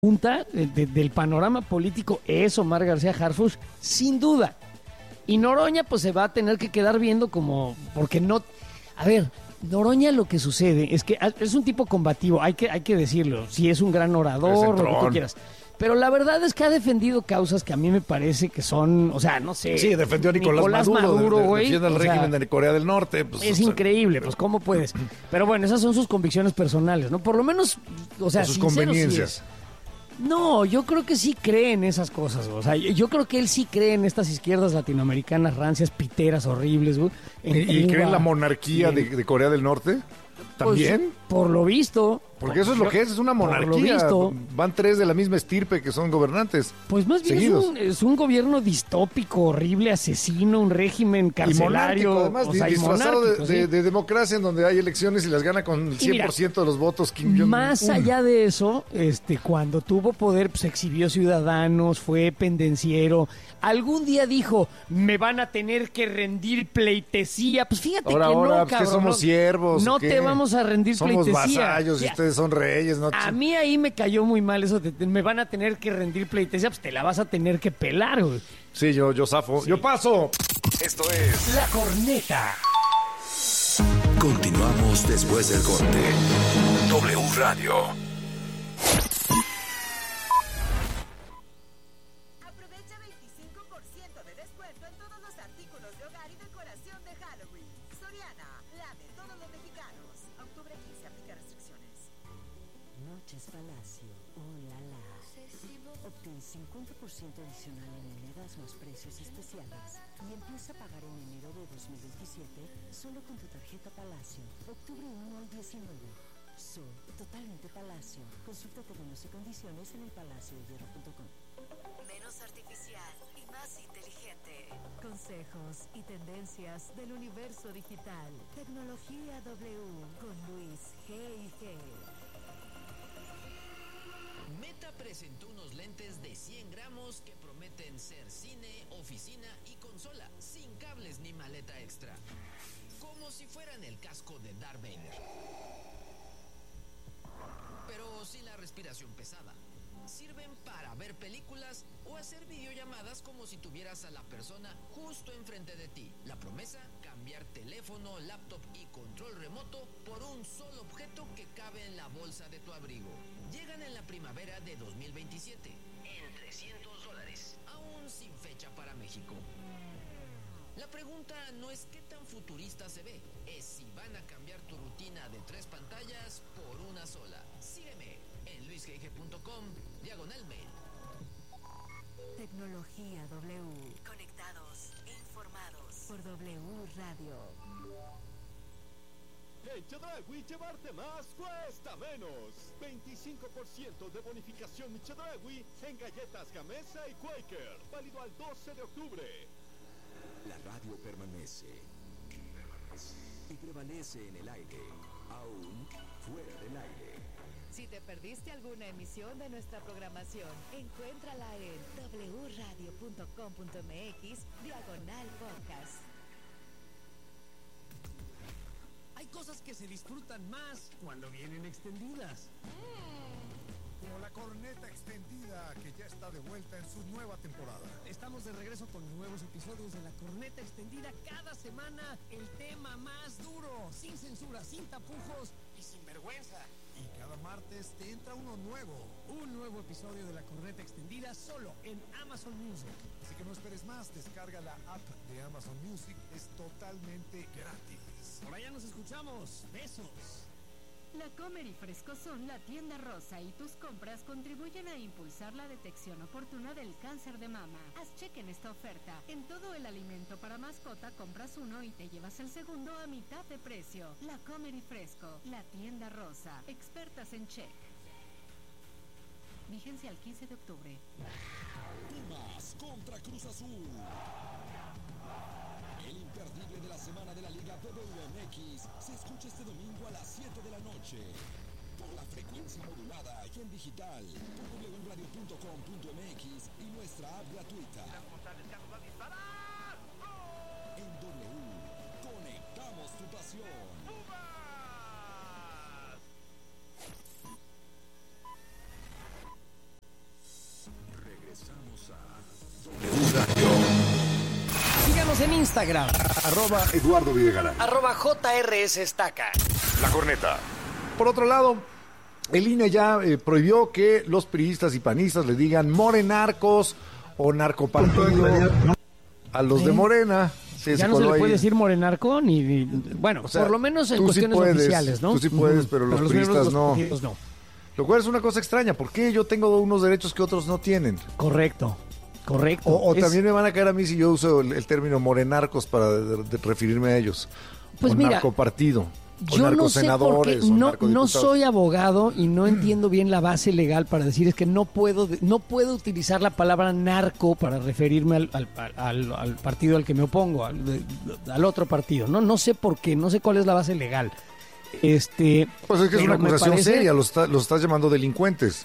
punta del panorama político es Omar García Harfuch, sin duda. Y Noroña pues se va a tener que quedar viendo como, porque no, a ver, Noroña lo que sucede es que es un tipo combativo, hay que decirlo, si es un gran orador, lo que tú quieras. Pero la verdad es que ha defendido causas que a mí me parece que son, o sea, no sé. Sí, defendió a Nicolás Maduro, güey. Defiende el régimen de Corea del Norte. Pues, es increíble, pues ¿cómo puedes? Pero bueno, esas son sus convicciones personales, ¿no? Por lo menos, o sea, sus conveniencias. Sí, no, yo creo que sí cree en esas cosas, o sea, yo creo que él sí cree en estas izquierdas latinoamericanas rancias, piteras, horribles, güey. ¿Y cree en la monarquía de Corea del Norte? ¿También? Pues, por lo visto. Porque eso es lo que es una monarquía. Van 3 de la misma estirpe que son gobernantes. Pues más bien es un gobierno distópico, horrible, asesino, un régimen carcelario. Y además, disfrazado de democracia en donde hay elecciones y las gana con el 100% de los votos Kim Jong-un. Más allá de eso, cuando tuvo poder, pues exhibió ciudadanos, fue pendenciero. Algún día dijo, me van a tener que rendir pleitesía. Pues fíjate ahora, que no, pues cabrón. Que somos siervos. No te vamos a rendir somos pleitesía. Somos vasallos y ustedes son reyes. ¿No? A mí ahí me cayó muy mal eso de me van a tener que rendir pleitesía. Pues te la vas a tener que pelar, güey. Sí, yo zafo. Sí. Yo paso. Esto es La Corneta. Continuamos después del corte. W Radio. Aprovecha 25% de descuento en todos los artículos de hogar y decoración de Halloween. Soriana, la de todos los mexicanos. Octubre 15, aplica restricciones. Noches Palacio, oh la la. Obtén 50% adicional en monedas más precios especiales y empieza a pagar en enero de 2027 solo con tu tarjeta Palacio. Octubre 1 al 19. Soy totalmente Palacio. Consulta términos y condiciones en elpalaciodehierro.com. Menos artificial y más inteligente. Consejos y tendencias del universo digital. Tecnología W con Luis G&G. Meta presentó unos lentes de 100 gramos que prometen ser cine, oficina y consola, sin cables ni maleta extra. Como si fueran el casco de Darth Vader. Pero sin la respiración pesada. Sirven para ver películas o hacer videollamadas como si tuvieras a la persona justo enfrente de ti. La promesa, cambiar teléfono, laptop y control remoto por un solo objeto que cabe en la bolsa de tu abrigo. Llegan en la primavera de 2027 en $300, aún sin fecha para México. La pregunta no es qué tan futurista se ve, es si van a cambiar tu rutina de 3 pantallas por una sola. Sígueme en luisgg.com/mail. Tecnología W. Conectados, informados. Por W Radio. En Chedraui llevarte más cuesta menos. 25% de bonificación Chedraui en galletas Gamesa y Quaker. Válido al 12 de octubre. La radio permanece. Y prevalece en el aire, aún fuera del aire. Si te perdiste alguna emisión de nuestra programación, encuéntrala en wradio.com.mx/podcast. Hay cosas que se disfrutan más cuando vienen extendidas. Como la corneta extendida que ya está de vuelta en su nueva temporada. Estamos de regreso con nuevos episodios de la corneta extendida cada semana. El tema más duro, sin censura, sin tapujos y sin vergüenza. Y cada martes te entra uno nuevo. Un nuevo episodio de la corneta extendida solo en Amazon Music. Así que no esperes más, descarga la app de Amazon Music, es totalmente gratis. Por allá nos escuchamos. Besos. La Comer y Frescosón, la tienda rosa y tus compras contribuyen a impulsar la detección oportuna del cáncer de mama. Haz cheque en esta oferta. En todo el alimento para mascota compras uno y te llevas el segundo a mitad de precio. La Comer y Fresco, la tienda rosa. Expertas en check. Vigencia al 15 de octubre. Pumas contra Cruz Azul. El imperdible de la semana de la Liga WMX se escucha este domingo a las 7 de la noche. Por la frecuencia modulada y en digital. Por wradio.com.mx y nuestra app gratuita. En W, conectamos tu pasión. Síganos en Instagram. @Eduardo Videgaray. @JRS Estaca. La Corneta. Por otro lado, el INE ya prohibió que los priistas y panistas le digan morenarcos o narcopartido a los de Morena. Sí, ya no se le puede decir morenarco ni bueno, o sea, por lo menos en cuestiones oficiales, ¿no? Tú sí puedes, pero los priistas no. No. Lo cual es una cosa extraña. ¿Por qué yo tengo unos derechos que otros no tienen? Correcto. O también me van a caer a mí si yo uso el término morenarcos para referirme a ellos. Pues o mira, narcopartido. Yo no sé por qué, no soy abogado y no entiendo bien la base legal para decir es que no puedo utilizar la palabra narco para referirme al partido al que me opongo, al otro partido. No sé por qué, no sé cuál es la base legal. Pues es que es una acusación seria, los estás llamando delincuentes.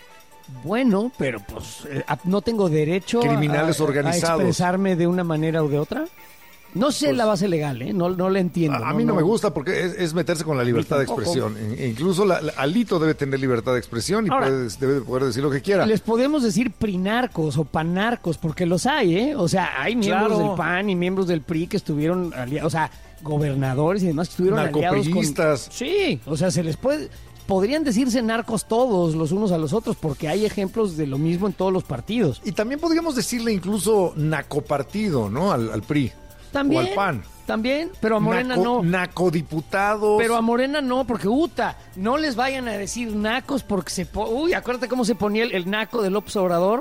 Bueno, pero pues no tengo derecho criminales organizados a expresarme de una manera o de otra. No sé la base legal, no la entiendo. A mí no me gusta porque es meterse con la libertad de expresión. Incluso Alito debe tener libertad de expresión y debe poder decir lo que quiera. Les podemos decir prinarcos o panarcos porque los hay, ¿eh? O sea, hay miembros del PAN y miembros del PRI que estuvieron aliados, o sea, gobernadores y demás que estuvieron aliados con... Sí, o sea, podrían decirse narcos todos los unos a los otros porque hay ejemplos de lo mismo en todos los partidos. Y también podríamos decirle incluso nacopartido, ¿no? Al PRI. También, o al PAN. También, pero a Morena no. Nacodiputados. Pero a Morena no, porque no les vayan a decir nacos porque acuérdate cómo se ponía el naco de López Obrador.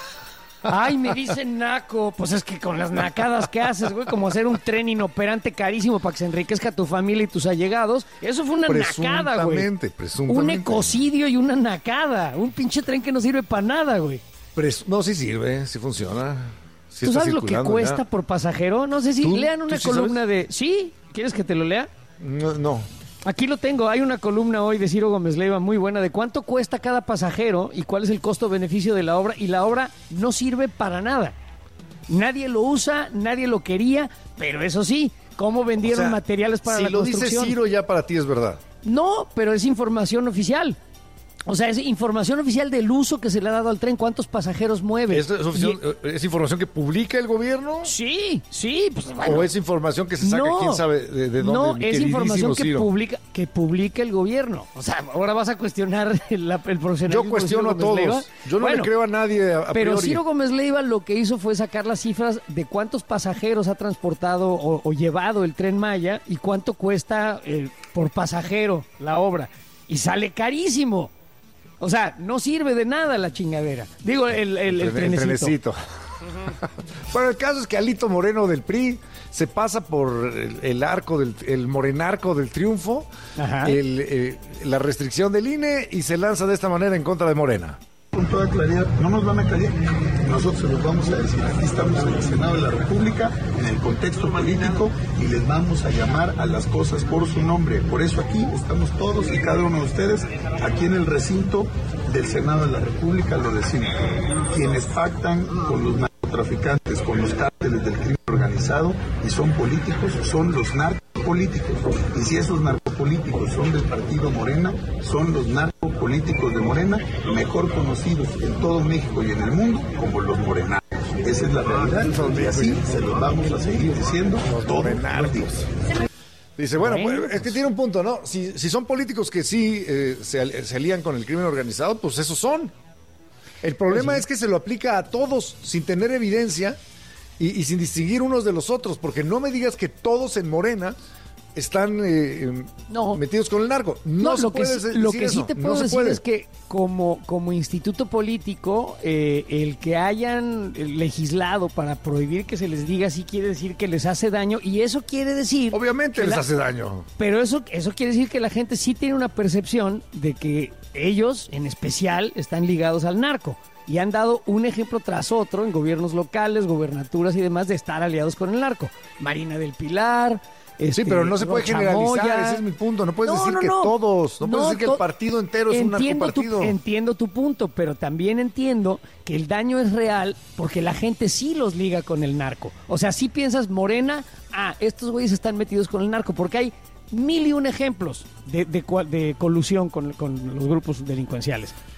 Ay, me dicen naco. Pues es que con las nacadas que haces, güey, como hacer un tren inoperante carísimo para que se enriquezca tu familia y tus allegados. Eso fue una nacada, güey. Presuntamente. Un ecocidio y una nacada. Un pinche tren que no sirve para nada, güey. No, sí sirve, sí funciona. Sí. ¿Tú sabes lo que cuesta por pasajero? No sé si lean una columna de... ¿Sí? ¿Quieres que te lo lea? No. Aquí lo tengo. Hay una columna hoy de Ciro Gómez Leiva muy buena de cuánto cuesta cada pasajero y cuál es el costo-beneficio de la obra. Y la obra no sirve para nada. Nadie lo usa, nadie lo quería, pero eso sí, ¿cómo vendieron materiales para la construcción? Si lo dice Ciro, ya para ti es verdad. No, pero es información oficial. O sea, es información oficial del uso que se le ha dado al tren, cuántos pasajeros mueve. ¿Es información que publica el gobierno? Sí. Pues, bueno. ¿O es información que se saca quién sabe de dónde? No, es información que publica el gobierno. O sea, ahora vas a cuestionar el profesionalismo. Yo cuestiono a todos. Leiva. Yo no le creo a nadie a pero priori. Ciro Gómez Leiva lo que hizo fue sacar las cifras de cuántos pasajeros ha transportado o llevado el Tren Maya y cuánto cuesta por pasajero la obra. Y sale carísimo. O sea, no sirve de nada la chingadera. Digo, el trenecito. Bueno, el caso es que Alito Moreno del PRI se pasa por el morenarco del triunfo, la restricción del INE y se lanza de esta manera en contra de Morena. Con toda claridad, no nos van a callar. Nosotros se los vamos a decir. Aquí estamos en el Senado de la República, en el contexto político, y les vamos a llamar a las cosas por su nombre. Por eso aquí estamos todos y cada uno de ustedes, aquí en el recinto del Senado de la República, lo decimos. Quienes pactan con los narcotraficantes, con los cárteles del crimen organizado y son políticos, son los narcopolíticos. Y si esos narcopolíticos son del partido Morena, son los narcopolíticos de Morena, mejor conocidos en todo México y en el mundo como los morenacos. Esa es la realidad y así se los vamos a seguir diciendo los morenacos. Dice, bueno, pues, es que tiene un punto, ¿no? Si son políticos que sí se alían con el crimen organizado, pues esos son. El problema es que se lo aplica a todos sin tener evidencia y sin distinguir unos de los otros, porque no me digas que todos en Morena están metidos con el narco. Lo que sí te puedo decir es que como instituto político, el que hayan legislado para prohibir que se les diga así quiere decir que les hace daño, y eso quiere decir... Obviamente les hace daño. Pero eso quiere decir que la gente sí tiene una percepción de que ellos, en especial, están ligados al narco. Y han dado un ejemplo tras otro en gobiernos locales, gobernaturas y demás de estar aliados con el narco. Marina del Pilar... Sí, pero no se puede generalizar, ese es mi punto. No puedes decir que todos, no puedes decir que el partido entero es un narcopartido. Entiendo tu punto, pero también entiendo que el daño es real porque la gente sí los liga con el narco. O sea, si piensas Morena, estos güeyes están metidos con el narco, porque hay 1001 ejemplos de colusión con los grupos delincuenciales.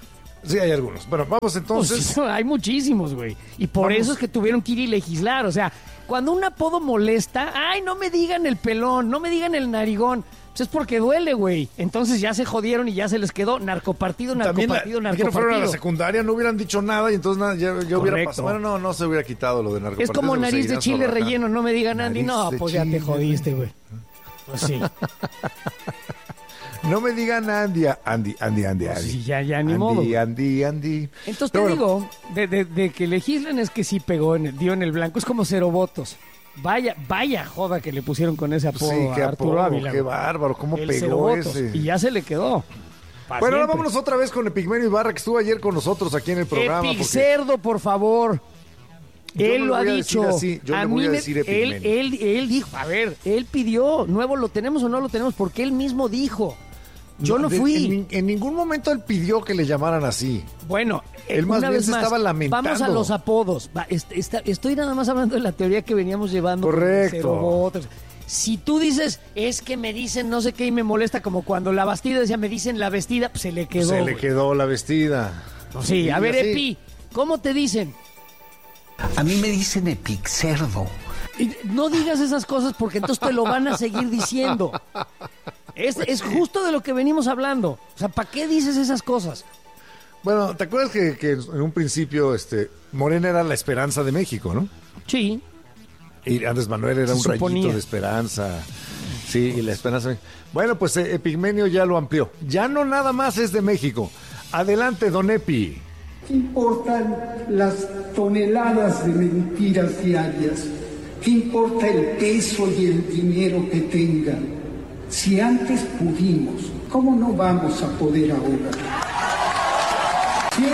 Sí, hay algunos. Bueno, vamos entonces. Pues, hay muchísimos, güey. Y por eso es que tuvieron que ir y legislar. O sea, cuando un apodo molesta, ay, no me digan el pelón, no me digan el narigón. Pues es porque duele, güey. Entonces ya se jodieron y ya se les quedó narcopartido. También que no fueron a la secundaria, no hubieran dicho nada y entonces nada, ya hubiera pasado. Bueno, no se hubiera quitado lo de narcopartido. Es como nariz de chile relleno, no me digan Andy. No, pues ya te jodiste, güey. Pues sí. No me digan Andy. Sí, ya ni modo. Andy. Entonces te digo, de que legislen es que sí pegó, dio en el blanco. Es como 0 votos. Vaya joda que le pusieron con ese apodo a Arturo Ávila. Qué bárbaro, cómo pegó ese. Y ya se le quedó. Bueno, ahora vámonos otra vez con Epigmenio Ibarra, que estuvo ayer con nosotros aquí en el programa. Cerdo, por favor. Él lo ha dicho. Yo le voy a decir Epigmenio. Él dijo, a ver, él pidió, nuevo lo tenemos o no lo tenemos, porque él mismo dijo. Yo no fui. En ningún momento él pidió que le llamaran así. Bueno, él más bien se estaba lamentando. Vamos a los apodos. Estoy nada más hablando de la teoría que veníamos llevando. Correcto. Si tú dices, es que me dicen no sé qué y me molesta, como cuando la Bastida decía, me dicen la vestida, pues se le quedó. Se le quedó la vestida. Sí, a ver, Epi, ¿cómo te dicen? A mí me dicen Epigcerdo. No digas esas cosas porque entonces te lo van a seguir diciendo. Es justo de lo que venimos hablando. O sea, ¿para qué dices esas cosas? Bueno, ¿te acuerdas que en un principio Morena era la esperanza de México, no? Sí. Y Andrés Manuel era un rayito de esperanza. Sí, y la esperanza. Bueno, pues Epigmenio ya lo amplió. Ya no nada más es de México. Adelante, don Epi. ¿Qué importan las toneladas de mentiras diarias? ¿Qué importa el peso y el dinero que tengan? Si antes pudimos, ¿cómo no vamos a poder ahora? Si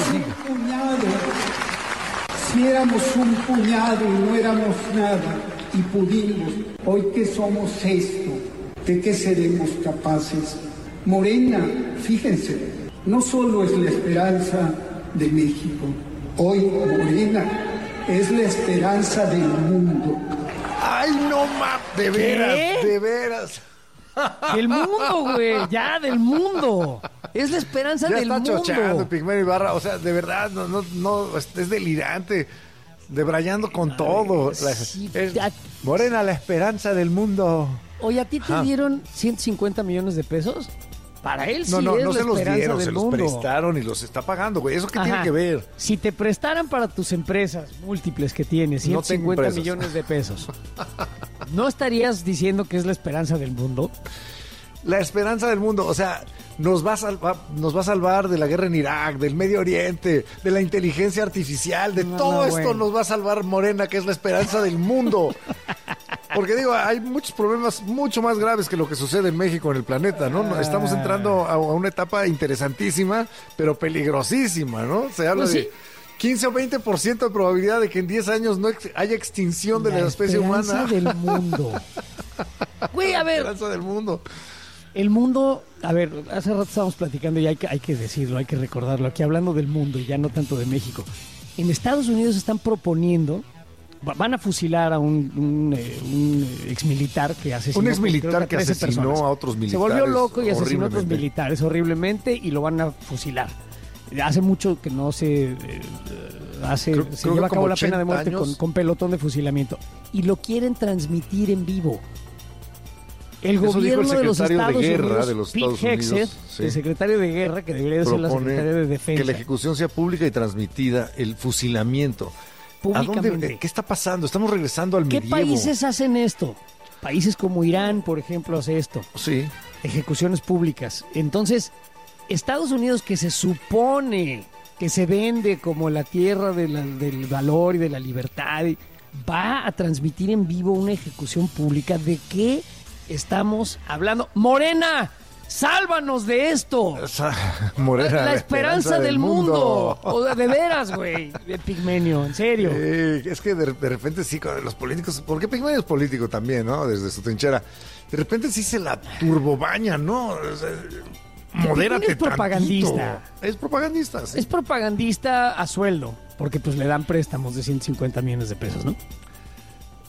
éramos un puñado y no éramos nada y pudimos, hoy que somos esto, ¿de qué seremos capaces? Morena, fíjense, no solo es la esperanza de México, hoy Morena es la esperanza del mundo. ¡Ay, no mames! De veras. Del mundo, güey, ya, del mundo. Es la esperanza del mundo. Ya está chochando Epigmenio Ibarra, o sea, de verdad, no, es delirante, debrayando con todo. Morena, la esperanza del mundo. Oye, ¿a ti te dieron 150 millones de pesos? Para él sí no es no la se los esperanza dieron, del se los mundo. prestaron y los está pagando, güey. ¿Eso qué tiene que ver? Si te prestaran para tus empresas múltiples que tienes, 150 millones de pesos, ¿no estarías diciendo que es la esperanza del mundo? La esperanza del mundo, o sea, nos va a salvar de la guerra en Irak, del Medio Oriente, de la inteligencia artificial, de todo esto nos va a salvar Morena, que es la esperanza del mundo. Porque digo, hay muchos problemas mucho más graves que lo que sucede en México, en el planeta, ¿no? Estamos entrando a una etapa interesantísima, pero peligrosísima, ¿no? Se habla de 15 o 20% de probabilidad de que en 10 años no haya extinción de la especie humana. La esperanza del mundo. Güey, a ver. La esperanza del mundo. El mundo, a ver, hace rato estábamos platicando y hay que decirlo, hay que recordarlo, aquí hablando del mundo y ya no tanto de México. En Estados Unidos están proponiendo, van a fusilar a un exmilitar que asesinó. Un exmilitar que asesinó a otros militares. Se volvió loco y asesinó a otros militares horriblemente y lo van a fusilar. Hace mucho que no se lleva a cabo la pena de muerte con pelotón de fusilamiento. Y lo quieren transmitir en vivo. El gobierno de los Estados Unidos, Pete Hegseth, el secretario de Guerra, que debería ser la secretaria de Defensa, que la ejecución sea pública y transmitida, el fusilamiento. Públicamente. ¿Qué está pasando? Estamos regresando al medievo. ¿Qué países hacen esto? Países como Irán, por ejemplo, hace esto. Sí. Ejecuciones públicas. Entonces, Estados Unidos, que se supone que se vende como la tierra del valor y de la libertad, va a transmitir en vivo una ejecución pública. ¿De qué estamos hablando? Morena, sálvanos de esto. Morena, la esperanza del mundo. O de veras, güey, de Pigmenio, en serio. Es que de repente sí, con los políticos, porque Pigmenio es político también, ¿no? Desde su trinchera. De repente sí se la turbobaña, ¿no? O sea, modérate. Es propagandista. Tantito. Es propagandista, sí. Es propagandista a sueldo, porque pues le dan préstamos de 150 millones de pesos, ¿no?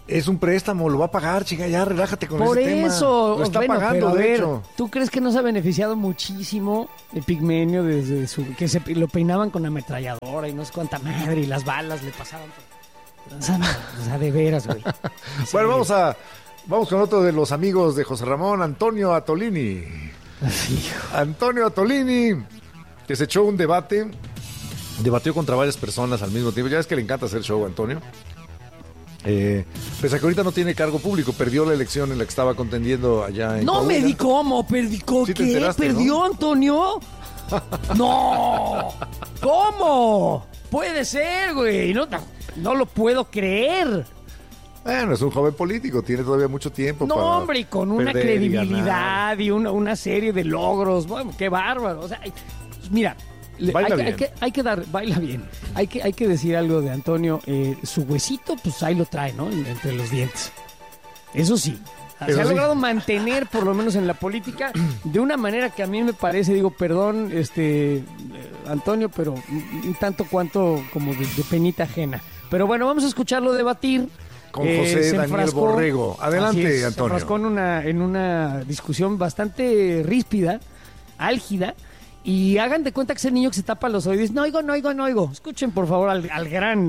Es un préstamo, lo va a pagar, chica, ya relájate con Por ese tema. eso, Lo está bueno, pagando, pero a de ver, hecho. ¿tú crees que no se ha beneficiado muchísimo el Pigmenio desde que lo peinaban con ametralladora y no sé cuánta madre y las balas le pasaban? O sea, de veras, güey. Bueno, vamos con otro de los amigos de José Ramón, Antonio Atolini. Antonio Atolini, que se echó un debate, debatió contra varias personas al mismo tiempo. Ya ves que le encanta hacer show, Antonio. Pese a que ahorita no tiene cargo público, perdió la elección en la que estaba contendiendo allá en No Coahuila. me di cómo, perdió, Sí te ¿qué? enteraste, ¿Perdió, ¿no? Antonio? ¡No! ¿Cómo? Puede ser, güey. No lo puedo creer. Bueno, es un joven político, tiene todavía mucho tiempo No, para hombre, y con una perder y credibilidad y una serie de logros. Bueno, qué bárbaro. O sea, mira, Baila bien. baila bien. Hay que decir algo de Antonio. Su huesito, pues ahí lo trae, ¿no? Entre los dientes. Eso sí. Eso Se ha sí. logrado mantener, por lo menos en la política, de una manera que a mí me parece, digo, perdón, Antonio, pero un tanto cuanto como de penita ajena. Pero bueno, vamos a escucharlo debatir. Con José Se Daniel Borrego. Adelante, así es, Antonio. Se enfrascó en una discusión bastante ríspida, álgida, y hagan de cuenta que ese niño que se tapa los oídos, no oigo. Escuchen, por favor, al gran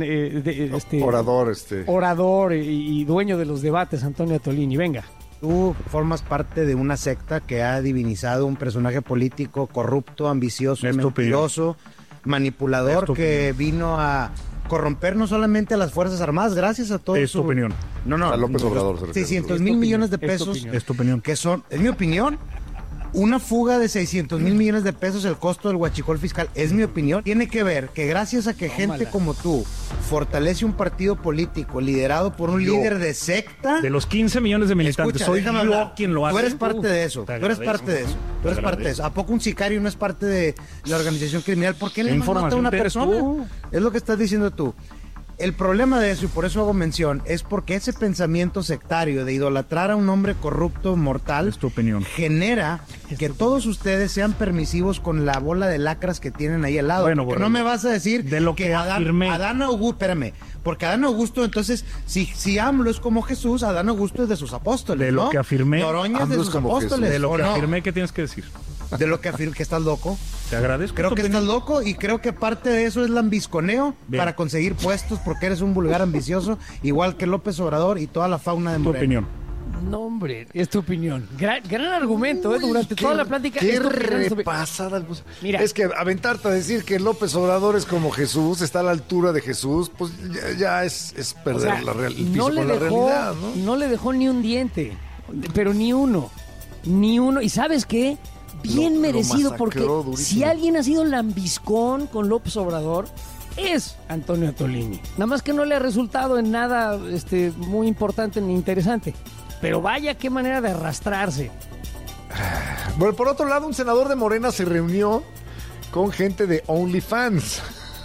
orador y dueño de los debates, Antonio Atolini. Venga. Tú formas parte de una secta que ha divinizado un personaje político corrupto, ambicioso, mentiroso, manipulador, que vino a corromper no solamente a las Fuerzas Armadas, gracias a todo. Es tu opinión. No. A López Obrador se refiere. 600,000 millones de pesos. Es tu opinión. Que son, es mi opinión, una fuga de 600,000 millones de pesos el costo del huachicol fiscal. Es mi opinión. Tiene que ver que gracias a que gente como tú fortalece un partido político liderado por un líder de secta. De los 15 millones de militantes, Escucha, soy déjame yo hablar. quien lo hace. Tú eres parte de eso. Tú eres parte de eso. Tú eres parte de eso. ¿A poco un sicario no es parte de la organización criminal? ¿Por qué le mata a una persona? Es lo que estás diciendo tú. El problema de eso, y por eso hago mención, es porque ese pensamiento sectario de idolatrar a un hombre corrupto, mortal, es tu opinión, genera que todos ustedes sean permisivos con la bola de lacras que tienen ahí al lado. Bueno, porque no me vas a decir de lo que Adán Augusto, espérame, porque Adán Augusto, entonces, si AMLO es como Jesús, Adán Augusto es de sus apóstoles, de lo ¿no? que afirmé, Noroña es de sus apóstoles. De lo que ¿o no? afirmé, ¿qué tienes que decir? De lo que afirmé, que estás loco. Te agradezco. Creo que estás loco y creo que parte de eso es lambisconeo para conseguir puestos porque eres un vulgar ambicioso, igual que López Obrador y toda la fauna de Morena. Tu opinión. No, hombre, es tu opinión. Gran argumento, durante toda la plática. Qué es tu opinión, repasada. Mira, es que aventarte a decir que López Obrador es como Jesús, está a la altura de Jesús, pues ya es perder el piso con la realidad, ¿no? No le dejó ni un diente, pero ni uno. ¿Y sabes qué? Bien merecido, porque durísimo. Si alguien ha sido lambiscón con López Obrador, es Antonio Atolini. Nada más que no le ha resultado en nada muy importante ni interesante. Pero vaya qué manera de arrastrarse. Bueno, por otro lado, un senador de Morena se reunió con gente de OnlyFans.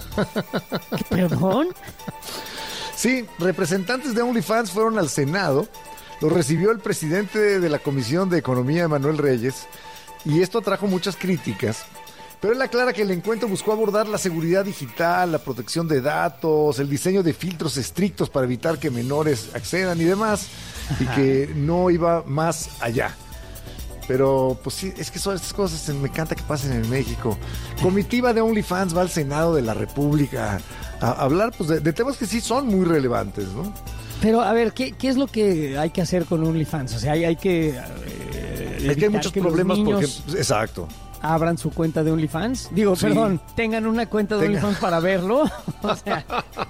¿Perdón? Sí, representantes de OnlyFans fueron al Senado. Lo recibió el presidente de la Comisión de Economía, Emanuel Reyes, y esto atrajo muchas críticas. Pero él aclara que el encuentro buscó abordar la seguridad digital, la protección de datos, el diseño de filtros estrictos para evitar que menores accedan y demás, y que no iba más allá. Pero, pues sí, es que son estas cosas, me encanta que pasen en México. Comitiva de OnlyFans va al Senado de la República a hablar pues, de temas que sí son muy relevantes, ¿no? Pero, a ver, ¿qué es lo que hay que hacer con OnlyFans? O sea, hay que... es que hay muchos problemas porque... Exacto. Abran su cuenta de OnlyFans. Digo, Sí. perdón, tengan una cuenta de OnlyFans para verlo. O sea,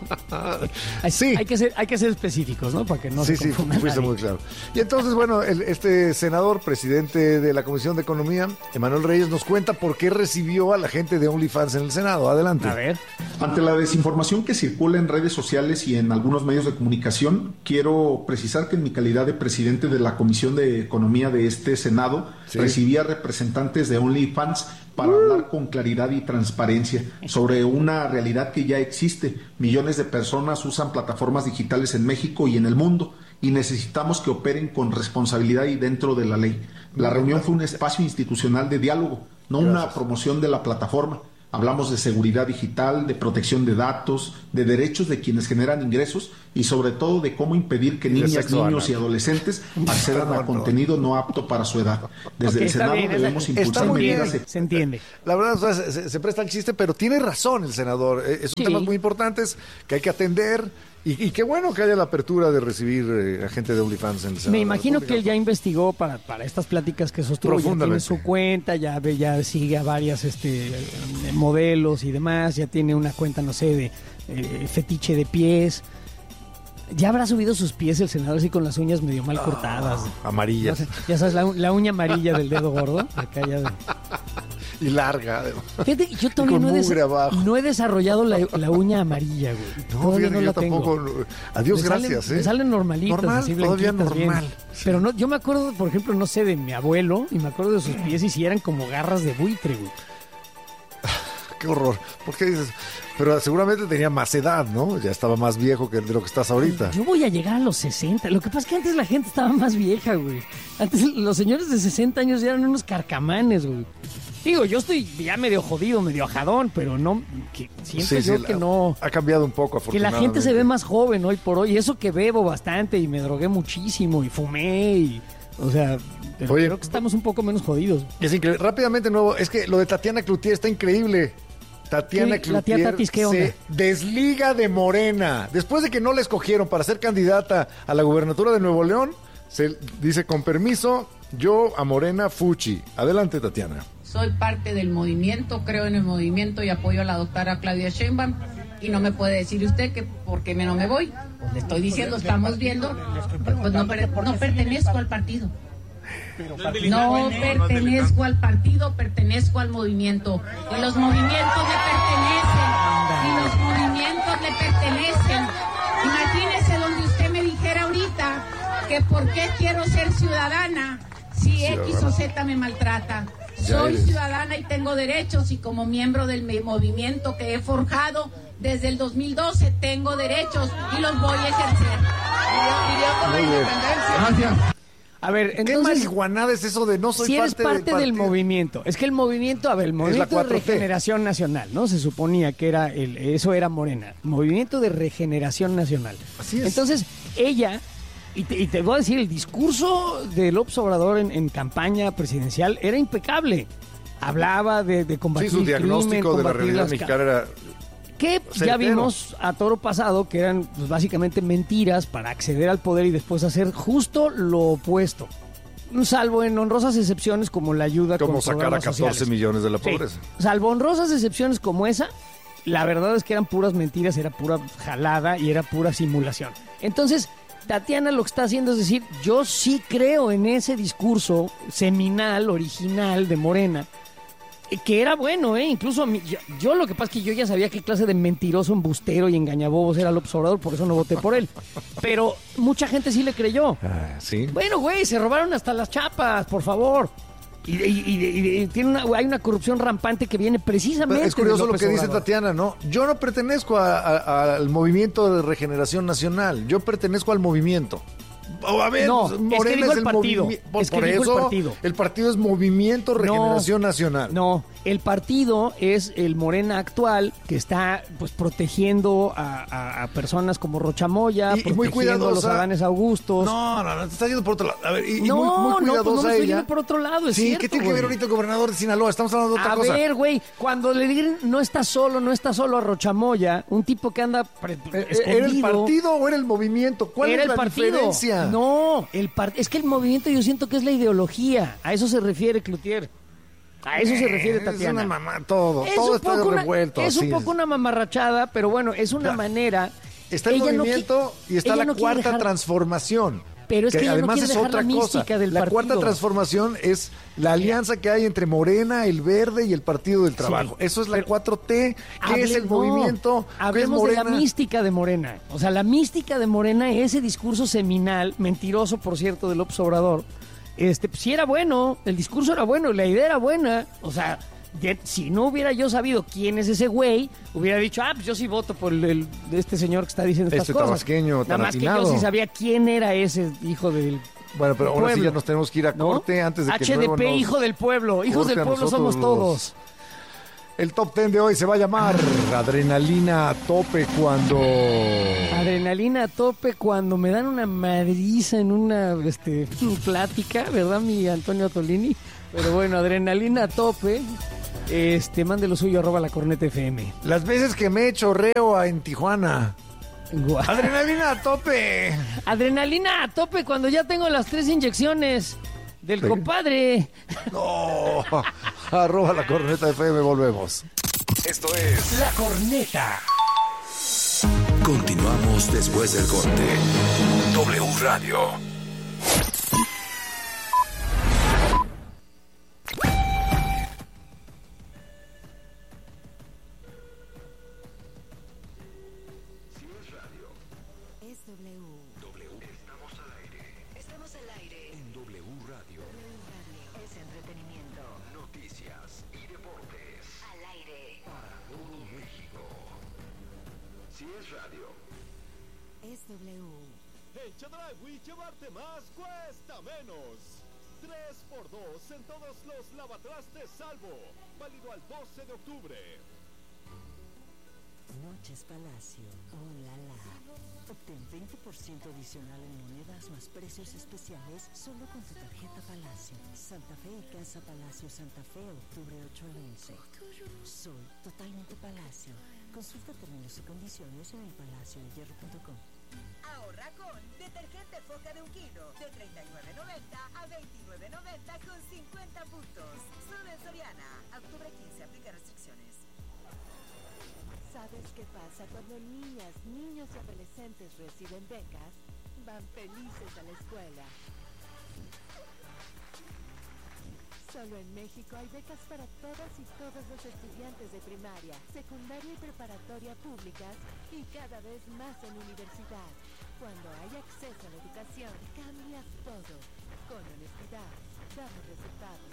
sí. hay que ser específicos, ¿no? Para que no se confunda fuiste nadie. muy claro. Y entonces, bueno, este senador, presidente de la Comisión de Economía, Emanuel Reyes, nos cuenta por qué recibió a la gente de OnlyFans en el Senado. Adelante. A ver. Ante la desinformación que circula en redes sociales y en algunos medios de comunicación, quiero precisar que en mi calidad de presidente de la Comisión de Economía de este Senado, recibí a representantes de OnlyFans para hablar con claridad y transparencia sobre una realidad que ya existe. Millones de personas usan plataformas digitales en México y en el mundo y necesitamos que operen con responsabilidad y dentro de la ley. La reunión fue un espacio institucional de diálogo, no una promoción de la plataforma. Hablamos de seguridad digital, de protección de datos, de derechos de quienes generan ingresos y sobre todo de cómo impedir que niñas, niños y adolescentes accedan a contenido no apto para su edad. Desde el Senado debemos impulsar medidas. Se entiende. La verdad, se presta el chiste, pero tiene razón el senador. Es un tema muy importante que hay que atender. Y qué bueno que haya la apertura de recibir a gente de OnlyFans en el Senado. Me imagino que él ya investigó para estas pláticas que sostuvo, ya tiene su cuenta, ya sigue a varias modelos y demás, ya tiene una cuenta, no sé, de fetiche de pies. Ya habrá subido sus pies el senador así con las uñas medio mal cortadas. Amarillas. No sé, ya sabes, la uña amarilla del dedo gordo. Acá ya y larga. Fíjate, yo todavía no he desarrollado la uña amarilla, güey. No, fíjate, yo tampoco. Adiós, gracias. Me salen normalitas. Normal, así todavía normal. Sí. Pero no, yo me acuerdo, por ejemplo, no sé, de mi abuelo, y me acuerdo de sus pies y si eran como garras de buitre, güey. Qué horror. ¿Por qué dices? Pero seguramente tenía más edad, ¿no? Ya estaba más viejo que de lo que estás ahorita. Yo voy a llegar a los 60. Lo que pasa es que antes la gente estaba más vieja, güey. Antes los señores de 60 años ya eran unos carcamanes, güey. Digo, yo estoy ya medio jodido, medio ajadón, pero no, siento que no... Ha cambiado un poco, afortunadamente. Que la gente se ve más joven hoy por hoy. Y eso que bebo bastante y me drogué muchísimo y fumé y... O sea, pero creo que estamos un poco menos jodidos. Es increíble. Rápidamente, nuevo, es que lo de Tatiana Cloutier está increíble. Tatiana Cloutier la tía Tatis, ¿qué onda? Se desliga de Morena. Después de que no la escogieron para ser candidata a la gubernatura de Nuevo León, se dice, con permiso, yo a Morena fuchi. Adelante, Tatiana. Soy parte del movimiento, creo en el movimiento y apoyo a la doctora Claudia Sheinbaum. Y no me puede decir usted que por qué no me voy. Pues le estoy diciendo, estamos viendo, pues no pertenezco al partido. No pertenezco al partido, pertenezco al movimiento. Y los movimientos le pertenecen. Imagínese donde usted me dijera ahorita que por qué quiero ser ciudadana si X o Z me maltrata. Soy ciudadana y tengo derechos, y como miembro del movimiento que he forjado desde el 2012 tengo derechos y los voy a ejercer. Gracias. A ver, entonces, ¿qué marihuanada es eso de no soy si eres parte del movimiento? Es que el movimiento, el movimiento de Regeneración Nacional, ¿no? Se suponía que era eso era Morena, Movimiento de Regeneración Nacional. Así es. Entonces, ella, y te voy a decir, el discurso de López Obrador en campaña presidencial era impecable. Hablaba de combatir su diagnóstico de la realidad mexicana era... Que ya vimos a toro pasado que eran pues, básicamente mentiras para acceder al poder y después hacer justo lo opuesto. Salvo en honrosas excepciones como la ayuda con como sacar a 14 sociales. Millones de la pobreza. Sí. Salvo honrosas excepciones como esa, la verdad es que eran puras mentiras, era pura jalada y era pura simulación. Entonces, Tatiana lo que está haciendo es decir, yo sí creo en ese discurso seminal, original de Morena, que era bueno, incluso a mí, yo lo que pasa es que yo ya sabía qué clase de mentiroso, embustero y engañabobos era López Obrador, por eso no voté por él. Pero mucha gente sí le creyó. ¿Sí? Bueno, güey, se robaron hasta las chapas, por favor. Y hay una corrupción rampante que viene precisamente. Pero es curioso de lo que Obrador. dice Tatiana, ¿no? Yo no pertenezco al Movimiento de Regeneración Nacional, yo pertenezco al movimiento. A ver, no, Morena es el partido. Por eso, el partido es Movimiento Regeneración Nacional. No, el partido es el Morena actual que está pues protegiendo a personas como Rocha Moya, y muy cuidadosa a los Adanes Augustos. No, te está yendo por otro lado. A ver, y no, muy cuidadosa pues no me estoy ella. yendo por otro lado, es sí, cierto, ¿qué tiene que ver ahorita el gobernador de Sinaloa? Estamos hablando de otra cosa. A ver, güey, cuando le digan no está solo a Rocha Moya, un tipo que anda escondido. ¿Era el partido o era el movimiento? ¿Cuál era es la el partido? diferencia? No, es que el movimiento yo siento que es la ideología. A eso se refiere Cloutier. A eso se refiere Tatiana. Es una mamá, todo está revuelto. Es un poco una mamarrachada, pero bueno, es una manera. Está el movimiento y está la cuarta transformación. Pero es que además no es otra cosa. La cuarta transformación es la alianza que hay entre Morena, el Verde y el Partido del Trabajo. Sí, eso es la 4T, que es el movimiento. Hablemos de la mística de Morena. O sea, la mística de Morena, ese discurso seminal, mentiroso, por cierto, de López Obrador, sí era bueno, el discurso era bueno, la idea era buena. O sea, si no hubiera yo sabido quién es ese güey, hubiera dicho, pues yo sí voto por este señor que está diciendo estas cosas. Tabasqueño, nada más que yo sí sabía quién era ese hijo del Bueno, pero ahora pueblo. Sí ya nos tenemos que ir a corte antes de que HDP, hijo del pueblo. Hijos del pueblo somos todos. El top 10 de hoy se va a llamar Adrenalina a tope cuando... Adrenalina a tope cuando me dan una madriza en una plática, ¿verdad, mi Antonio Tolini? Pero bueno, adrenalina a tope. Mande lo suyo, @lacornetafm. Las veces que me he hecho reo en Tijuana. Adrenalina a tope. Adrenalina a tope cuando ya tengo las 3 inyecciones del compadre. No. @lacornetafm, volvemos. Esto es La Corneta. Continuamos después del corte. W Radio. En Chedraui, llevarte más cuesta menos. 3x2 en todos los lavatrastes Salvo. Válido al 12 de octubre. Noches Palacio, oh la la. Obtén 20% adicional en monedas más precios especiales solo con tu tarjeta Palacio. Santa Fe y Casa Palacio Santa Fe, octubre 8 al 11. Soy totalmente Palacio. Consulta términos y condiciones en elpalaciodehierro.com. Ahorra con detergente Foca de 1 kilo de $39.90 a $29.90 con 50 puntos. Solo en Soriana. Octubre 15. Aplica restricciones. ¿Sabes qué pasa cuando niñas, niños y adolescentes reciben becas? Van felices a la escuela. Solo en México hay becas para todas y todos los estudiantes de primaria, secundaria y preparatoria públicas y cada vez más en universidad. Cuando hay acceso a la educación, cambia todo. Con honestidad, damos resultados.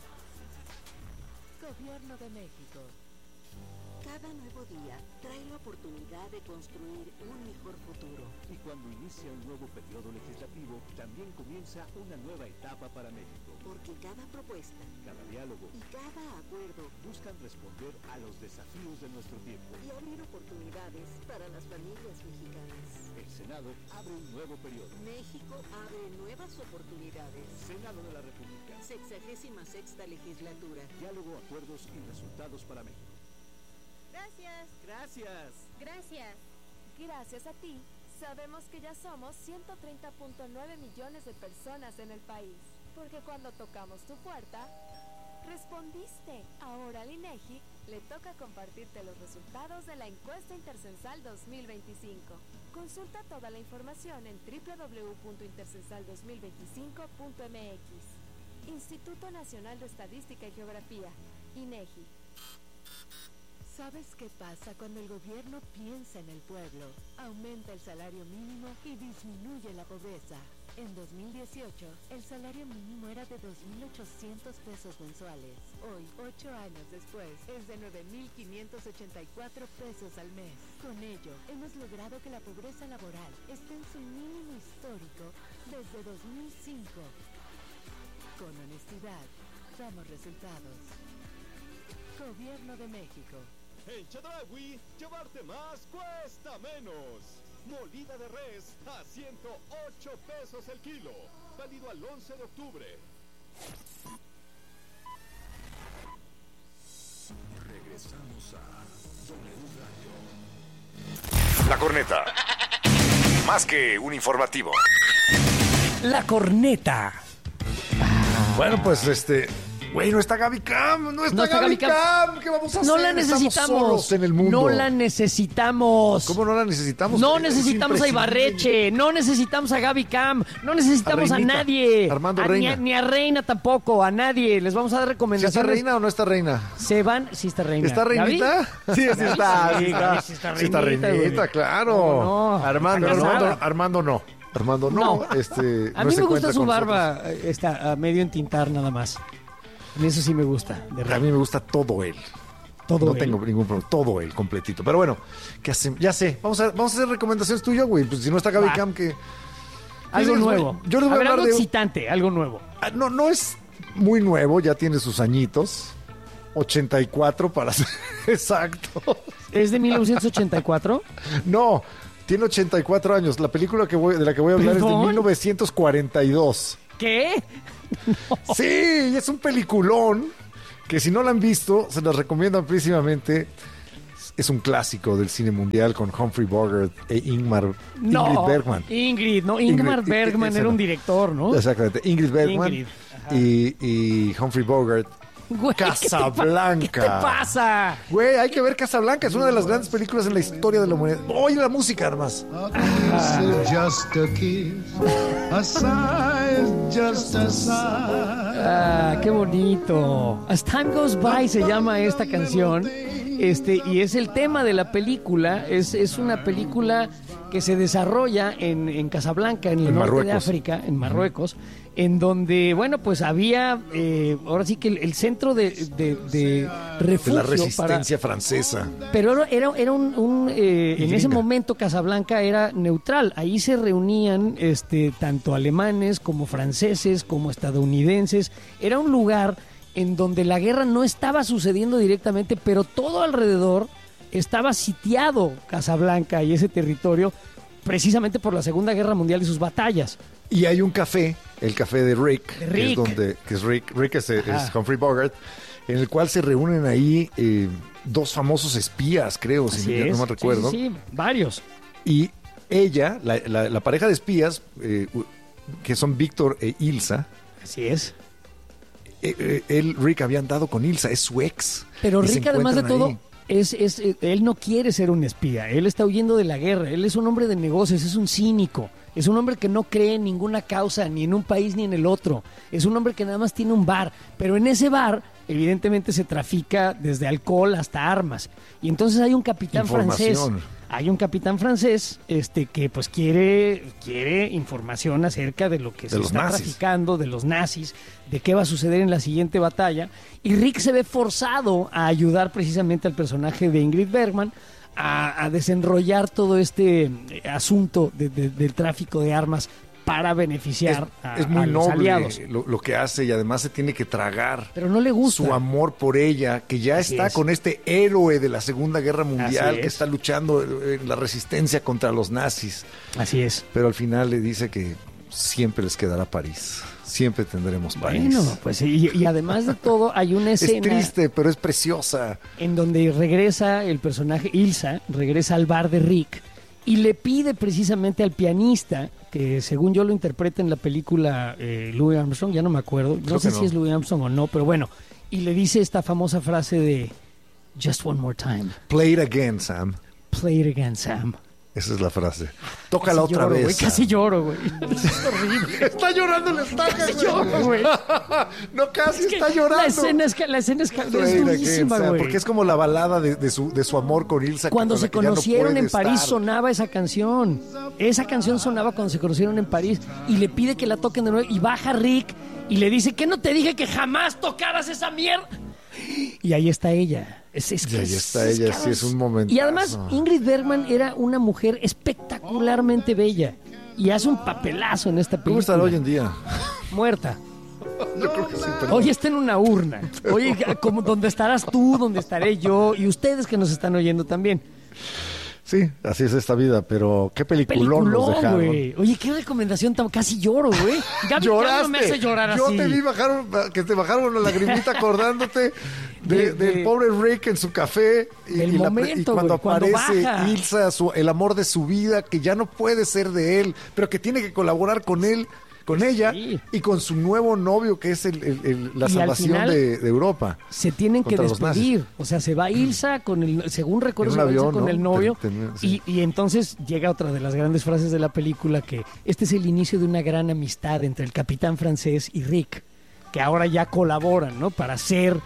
Gobierno de México. Cada nuevo día trae la oportunidad de construir un mejor futuro. Y cuando inicia un nuevo periodo legislativo, también comienza una nueva etapa para México. Porque cada propuesta, cada diálogo y cada acuerdo buscan responder a los desafíos de nuestro tiempo y abrir oportunidades para las familias mexicanas. El Senado abre un nuevo periodo. México abre nuevas oportunidades. Senado de la República. 66ª legislatura. Diálogo, acuerdos y resultados para México. Gracias. Gracias. Gracias. Gracias a ti, sabemos que ya somos 130.9 millones de personas en el país. Porque cuando tocamos tu puerta, respondiste. Ahora al INEGI le toca compartirte los resultados de la encuesta Intercensal 2025. Consulta toda la información en www.intercensal2025.mx. Instituto Nacional de Estadística y Geografía, INEGI. ¿Sabes qué pasa cuando el gobierno piensa en el pueblo? Aumenta el salario mínimo y disminuye la pobreza. En 2018, el salario mínimo era de 2.800 pesos mensuales. Hoy, 8 años después, es de 9.584 pesos al mes. Con ello, hemos logrado que la pobreza laboral esté en su mínimo histórico desde 2005. Con honestidad, damos resultados. Gobierno de México. En Chedraui, llevarte más cuesta menos. Molida de res a 108 pesos el kilo. Válido al 11 de octubre. Regresamos a W Radio. La Corneta. Más que un informativo. La Corneta. Bueno, pues güey, no está Gaby Cam, no está Gaby Cam. ¿Qué vamos a hacer? No la necesitamos. Estamos solos en el mundo. No la necesitamos. ¿Cómo no la necesitamos? No necesitamos a Ibarreche, no necesitamos a Gaby Cam, no necesitamos a nadie. Armando Reina. Ni a Reina tampoco, a nadie. Les vamos a dar recomendaciones. ¿Sí está Reina o no está Reina? Se van, sí está Reina. ¿Está Reinita? Sí, sí está. Sí está Reinita, claro. No, Armando no. Armando no. A mí me gusta su barba, está a medio entintar nada más. A mí eso sí me gusta. A mí me gusta todo él. No tengo ningún problema. Todo él, completito. Pero bueno, ¿qué hacemos? Ya sé. Vamos a hacer recomendaciones tuyas, güey. Pues si no está Gaby Cam, que... Algo nuevo. Yo les voy a hablar algo excitante, algo nuevo. No es muy nuevo, ya tiene sus añitos. 84 para ser exacto. ¿Es de 1984? No, tiene 84 años. La película de la que voy a hablar ¿Perdón? es de 1942. ¿Qué? No. Sí, es un peliculón que si no la han visto, se las recomiendo amplísimamente. Es un clásico del cine mundial con Humphrey Bogart e Ingrid Bergman. Ingmar Bergman era un director, ¿no? Exactamente, Ingrid Bergman y Humphrey Bogart. Güey, Casablanca. ¿Qué te pasa? Güey, hay que ver Casablanca, es una de las grandes películas en la historia de la humanidad. Oye la música, además. Just a kiss, a sigh is just a sigh. Qué bonito. As Time Goes By se llama esta canción. Y es el tema de la película. Es una película que se desarrolla en Casablanca, en el norte de África, en Marruecos, en donde, bueno, pues había, ahora sí que el centro de refugio. De la resistencia francesa. Pero era en ese momento Casablanca era neutral. Ahí se reunían tanto alemanes como franceses, como estadounidenses. Era un lugar en donde la guerra no estaba sucediendo directamente, pero todo alrededor estaba sitiado Casablanca y ese territorio, precisamente por la Segunda Guerra Mundial y sus batallas. Y hay un café, el café de Rick, Rick es Humphrey Bogart, en el cual se reúnen ahí dos famosos espías, creo, no me recuerdo. Sí, varios. Y ella, la pareja de espías, que son Víctor e Ilsa. Así es. Rick había andado con Ilsa, es su ex. Pero Rick, además de todo, él no quiere ser un espía, él está huyendo de la guerra, él es un hombre de negocios, es un cínico, es un hombre que no cree en ninguna causa, ni en un país ni en el otro, es un hombre que nada más tiene un bar, pero en ese bar evidentemente se trafica desde alcohol hasta armas, y entonces hay un capitán francés. Hay un capitán francés que pues quiere información acerca de lo que se está traficando, de los nazis, de qué va a suceder en la siguiente batalla. Y Rick se ve forzado a ayudar precisamente al personaje de Ingrid Bergman a desenrollar todo este asunto del tráfico de armas para beneficiar a muy los noble aliados. Lo que hace, y además se tiene que tragar. Pero no le gusta su amor por ella, que ya está con este héroe de la Segunda Guerra Mundial que está luchando en la resistencia contra los nazis. Así es. Pero al final le dice que siempre les quedará París. Siempre tendremos París. Bueno, pues y además de todo hay una escena... Es triste, pero es preciosa. En donde regresa el personaje Ilsa, regresa al bar de Rick y le pide precisamente al pianista, que según yo lo interpreta en la película Louis Armstrong, ya no me acuerdo, no sé si es Louis Armstrong o no, pero bueno, y le dice esta famosa frase de Just one more time. Play it again, Sam. Play it again, Sam. Esa es la frase. Tócala otra vez. Güey, casi lloro, güey. Es horrible. Está llorando el estaca, casi lloro, güey. No, casi está llorando. La escena es durísima, güey. Porque es como la balada de su amor con Ilsa. Cuando se conocieron en París estar. sonaba esa canción. Esa canción sonaba cuando se conocieron en París. Y le pide que la toquen de nuevo. Y baja Rick y le dice, ¿qué no te dije que jamás tocaras esa mierda? Y ahí está ella. Sí, es un momento. Y además, Ingrid Bergman era una mujer espectacularmente bella. Y hace un papelazo en esta película. ¿Cómo estará hoy en día? Muerta. Yo creo que sí, pero... Hoy está en una urna. Oye, como donde estarás tú, donde estaré yo, y ustedes que nos están oyendo también. Sí, así es esta vida, pero qué peliculón nos dejaron. Güey. Oye, qué recomendación, casi lloro, güey. Gaby no me hace llorar así. Yo te vi que te bajaron una lagrimita acordándote del pobre Rick en su café y cuando aparece Ilsa, el amor de su vida, que ya no puede ser de él, pero que tiene que colaborar con él, con ella y con su nuevo novio, que es la salvación de Europa. Se tienen que despedir. O sea, se va Ilsa según recuerdo, con el novio. Sí. Y entonces llega otra de las grandes frases de la película, que este es el inicio de una gran amistad entre el capitán francés y Rick, que ahora ya colaboran, ¿no? Para ser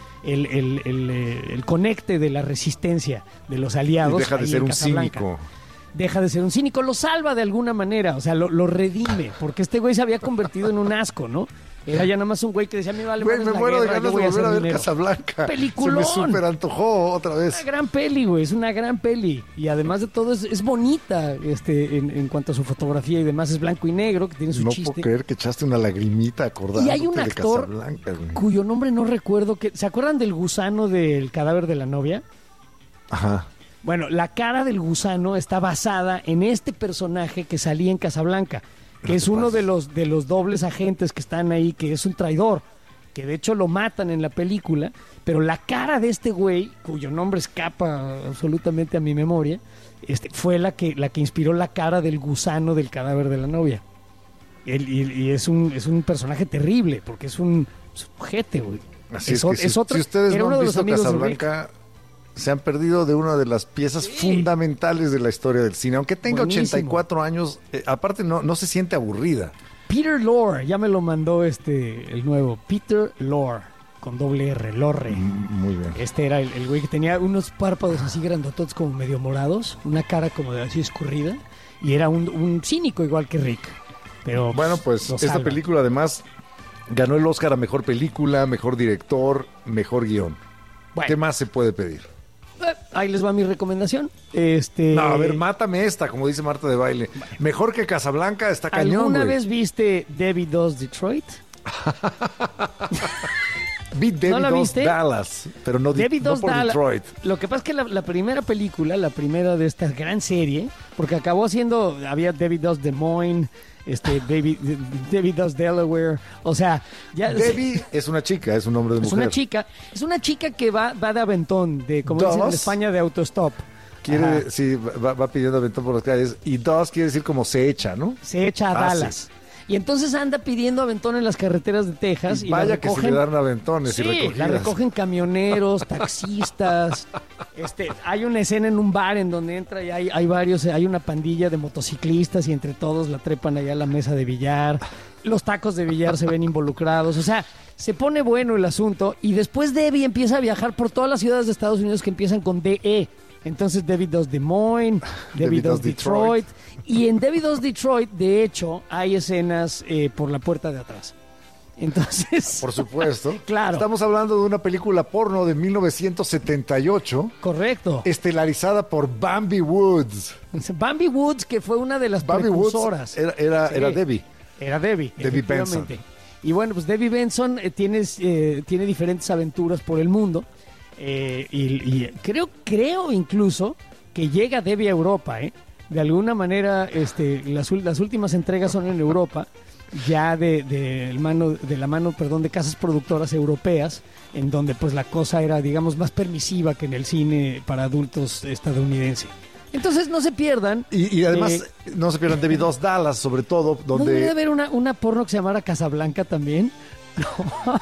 el conecte de la resistencia de los aliados. Y deja de ser un cínico. Deja de ser un cínico, lo salva de alguna manera, o sea, lo redime, porque este güey se había convertido en un asco, ¿no? Era ya nada más un güey que decía, me vale Güey, madres me la muero de guerra, yo ganas de voy a volver a hacer ver dinero. Casablanca. Peliculón. Se me super antojó otra vez. Una gran peli, güey, es una gran peli. Y además de todo es bonita en cuanto a su fotografía y demás. Es blanco y negro, que tiene su No chiste. puedo creer que echaste una lagrimita acordándote Y hay un de actor Casablanca, güey. cuyo nombre no recuerdo. ¿Se acuerdan del gusano del cadáver de la novia? Ajá. Bueno, la cara del gusano está basada en este personaje que salía en Casablanca, que es uno de los dobles agentes que están ahí, que es un traidor, que de hecho lo matan en la película, pero la cara de este güey, cuyo nombre escapa absolutamente a mi memoria, fue la que inspiró la cara del gusano del cadáver de la novia. Y es un personaje terrible, porque es un ojete, güey. Así es que si ustedes no han visto Casablanca, se han perdido de una de las piezas fundamentales de la historia del cine. Aunque tenga Buenísimo. 84 años, aparte no se siente aburrida. Peter Lorre, ya me lo mandó el nuevo. Peter Lorre, con doble R, Lorre. Muy bien. Este era el güey que tenía unos párpados así grandototes como medio morados, una cara como de así escurrida, y era un cínico igual que Rick. Pero bueno, pues esta película además ganó el Oscar a Mejor Película, Mejor Director, Mejor Guión. Bueno. ¿Qué más se puede pedir? Ahí les va mi recomendación. No, a ver, mátame esta, como dice Marta de Baile. Mejor que Casablanca, está cañón, ¿Alguna güey. vez viste Debbie Does Detroit? Vi Debbie ¿No la Does viste? Dallas, pero no, Debbie no Does por Dallas. Detroit. Lo que pasa es que la primera película, la primera de esta gran serie, porque acabó siendo, había Debbie Does Des Moines, Debbie Does Delaware, o sea, ya Debbie es una chica, es un nombre de mujer. Es una chica que va de aventón, de como dicen en Does. España, de autostop. Quiere, sí, va pidiendo aventón por las calles. Y Does quiere decir como se echa, ¿no? Se echa a Dallas. Y entonces anda pidiendo aventón en las carreras de Texas. Y y vaya la que se recogen, le dan aventones y sí, recogidas. la recogen camioneros, taxistas. Hay una escena en un bar en donde entra y hay una pandilla de motociclistas y entre todos la trepan allá a la mesa de billar. Los tacos de billar se ven involucrados. O sea, se pone bueno el asunto. Y después Debbie empieza a viajar por todas las ciudades de Estados Unidos que empiezan con DE. Entonces Debbie Does Des Moines, Debbie Does Detroit. Y en Debbie Does Detroit, de hecho, hay escenas por la puerta de atrás. Entonces... Por supuesto. Claro. Estamos hablando de una película porno de 1978. Correcto. Estelarizada por Bambi Woods. Bambi Woods, que fue una de las Bambi precursoras. Woods era Debbie. Era Debbie. Debbie Benson. Efectivamente. Y bueno, pues Debbie Benson tiene diferentes aventuras por el mundo. Y creo incluso que llega Debbie a Europa, de alguna manera las últimas entregas son en Europa, ya de la mano de casas productoras europeas, en donde pues la cosa era, digamos, más permisiva que en el cine para adultos estadounidense. Entonces no se pierdan. Y además no se pierdan Debbie Does Dallas, sobre todo, donde... ¿No debería haber una porno que se llamara Casablanca también? No.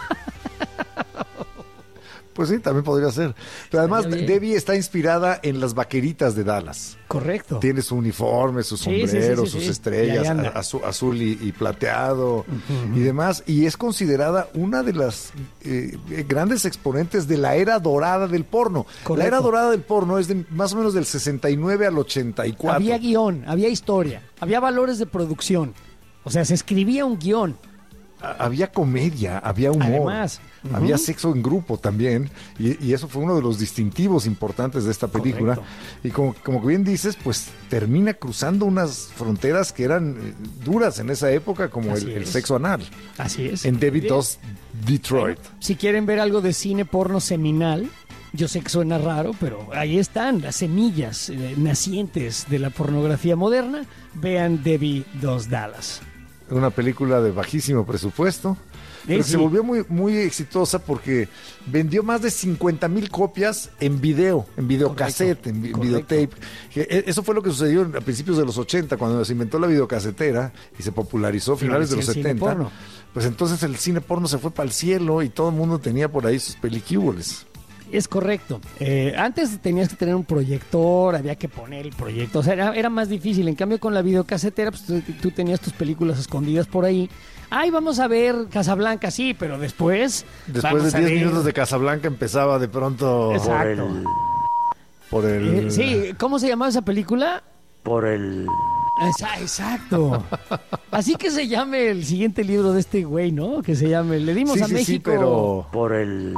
Pues sí, también podría ser. Pero además, Debbie está inspirada en las vaqueritas de Dallas. Correcto. Tiene su uniforme, su sombrero, sus estrellas, azul y plateado y demás. Y es considerada una de las grandes exponentes de la era dorada del porno. Correcto. La era dorada del porno es de más o menos del 69 al 84. Había guión, había historia, había valores de producción. O sea, se escribía un guión. Había comedia, había humor. Además, había sexo en grupo también, y eso fue uno de los distintivos importantes de esta película. Correcto. Y como bien dices, pues termina cruzando unas fronteras que eran duras en esa época, como el sexo anal. Así es. En Debbie Does Detroit. Bueno, si quieren ver algo de cine porno seminal, yo sé que suena raro, pero ahí están las semillas nacientes de la pornografía moderna. Vean Debbie Does Dallas. Una película de bajísimo presupuesto, pero se volvió muy, muy exitosa porque vendió más de 50,000 copias en videocassette, en videotape. Eso fue lo que sucedió a principios de los 80, cuando se inventó la videocasetera y se popularizó a finales de los 70. Pues entonces el cine porno se fue para el cielo y todo el mundo tenía por ahí sus pelicules. Es correcto. Antes tenías que tener un proyector, había que poner el proyector, o sea, era más difícil. En cambio, con la videocasetera, pues tú tenías tus películas escondidas por ahí. Ay, vamos a ver Casablanca, sí, pero después de 10 minutos de Casablanca empezaba de pronto... Exacto. Por el... sí, ¿cómo se llamaba esa película? Por el Exacto. Así que se llame el siguiente libro de este güey, ¿no? Que se llame Le dimos a México. Sí, pero... Por el...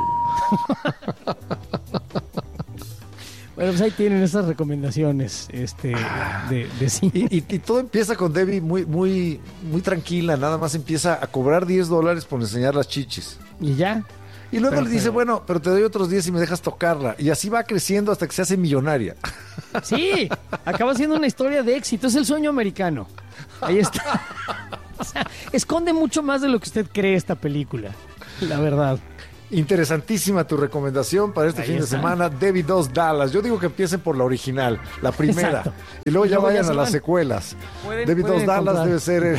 Bueno, pues ahí tienen esas recomendaciones de cine. Y todo empieza con Debbie muy tranquila, nada más empieza a cobrar $10 por enseñar las chichis. Y ya. Y luego le dice, bueno, pero te doy otros 10 si me dejas tocarla. Y así va creciendo hasta que se hace millonaria. Sí, acaba siendo una historia de éxito. Es el sueño americano. Ahí está. O sea, esconde mucho más de lo que usted cree esta película, la verdad. Interesantísima tu recomendación para este fin de semana, Debbie Does Dallas. Yo digo que empiecen por la original, la primera. Exacto. Y luego ya vayan a las secuelas. Debbie Does Dallas debe ser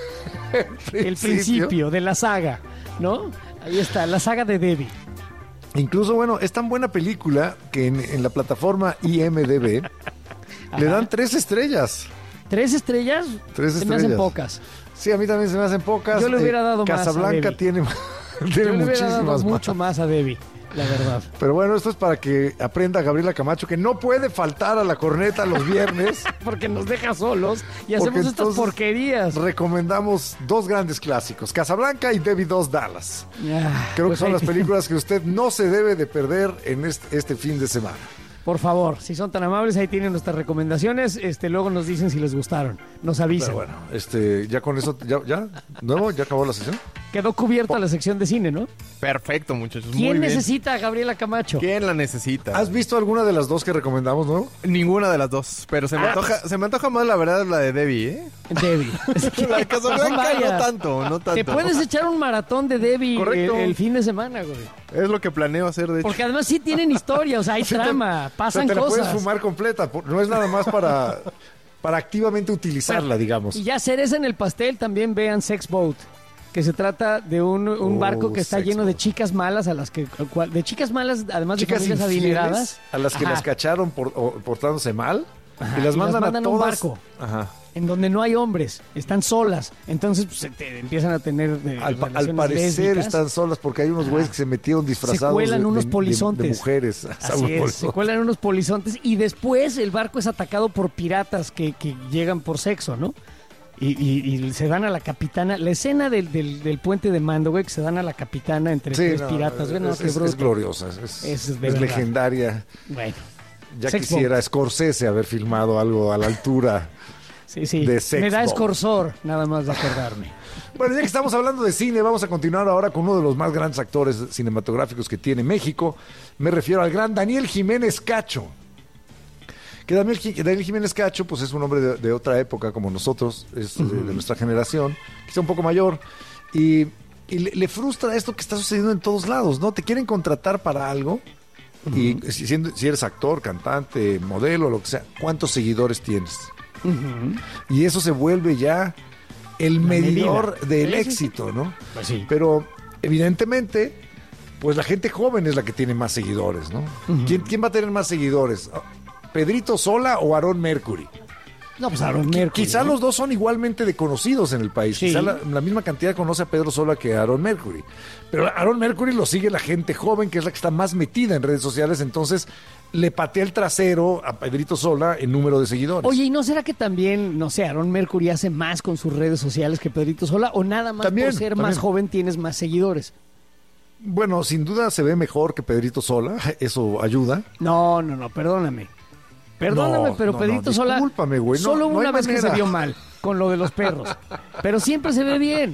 el principio de la saga, ¿no? Ahí está, la saga de Debbie. Incluso, bueno, es tan buena película que en la plataforma IMDb le dan 3 estrellas. ¿3 estrellas? 3 estrellas. Se me hacen pocas. Sí, a mí también se me hacen pocas. Yo le hubiera dado más a Casablanca Debbie. tiene Yo le hubiera muchísimas dado más. mucho más a Debbie, la verdad. Pero bueno, esto es para que aprenda Gabriela Camacho que no puede faltar a la corneta los viernes. Porque nos deja solos y Porque hacemos estas entonces porquerías. Recomendamos 2 grandes clásicos, Casablanca y Debbie Does Dallas. Creo pues que son ahí las películas que usted no se debe de perder en este fin de semana. Por favor, si son tan amables, ahí tienen nuestras recomendaciones. Luego nos dicen si les gustaron. Nos avisan. Pero bueno, ya con eso, ¿ya? ¿Nuevo? ¿Ya acabó la sesión? Quedó cubierta la sección de cine, ¿no? Perfecto, muchachos. ¿Quién muy bien. necesita a Gabriela Camacho? ¿Quién la necesita? ¿Has visto alguna de las 2 que recomendamos, no? Ninguna de las 2, pero se me antoja más la verdad la de Debbie, ¿eh? Debbie. La de Casablanca no tanto. Te puedes echar un maratón de Debbie el fin de semana, güey. Es lo que planeo hacer, de hecho. Porque además sí tienen historia, o sea, hay trama, pasan te la cosas. puedes fumar completa, no es nada más para activamente utilizarla, digamos. Y ya cereza en el pastel, también vean Sex Boat, que se trata de un barco que está lleno de chicas malas, de chicas malas, además chicas de familias adineradas. a las que las cacharon portándose mal. Ajá, y las mandan a un todas. barco. Ajá. En donde no hay hombres, están solas. Entonces pues, empiezan a tener Al relaciones parecer lésbicas. están solas porque hay unos güeyes que se metieron disfrazados se cuelan unos de polizontes. mujeres. Así es, se cuelan unos polizontes y después el barco es atacado por piratas que llegan por sexo, ¿no? Y se dan a la capitana. La escena del puente de mando, güey, que se dan a la capitana entre 3 piratas. Es gloriosa, es legendaria. Bueno. Ya Sex quisiera Boat. Scorsese haber filmado algo a la altura sí. de Sex Me da Boat. escorzor, nada más de acordarme. Bueno, ya que estamos hablando de cine, vamos a continuar ahora con uno de los más grandes actores cinematográficos que tiene México. Me refiero al gran Daniel Jiménez Cacho. Que Daniel Jiménez Cacho, pues es un hombre de otra época como nosotros, es de nuestra generación, quizá un poco mayor, y le frustra esto que está sucediendo en todos lados, ¿no? Te quieren contratar para algo, y si eres actor, cantante, modelo, lo que sea, ¿cuántos seguidores tienes? Y eso se vuelve ya el medidor del éxito, ¿no? Pues sí. Pero evidentemente, pues la gente joven es la que tiene más seguidores, ¿no? ¿Quién va a tener más seguidores? ¿Pedrito Sola o Aaron Mercury? No, pues Aaron Mercury. Quizá los dos son igualmente de conocidos en el país. Sí. Quizá la misma cantidad conoce a Pedro Sola que a Aaron Mercury. Pero a Aaron Mercury lo sigue la gente joven, que es la que está más metida en redes sociales. Entonces le patea el trasero a Pedrito Sola en número de seguidores. Oye, ¿y no será que también, no sé, Aaron Mercury hace más con sus redes sociales que Pedrito Sola? ¿O nada más por ser más joven tienes más seguidores? Bueno, sin duda se ve mejor que Pedrito Sola. Eso ayuda. No, perdóname. Perdóname, pero Pedrito Sola güey, solo no una hay vez que manera. se vio mal con lo de los perros. Pero siempre se ve bien.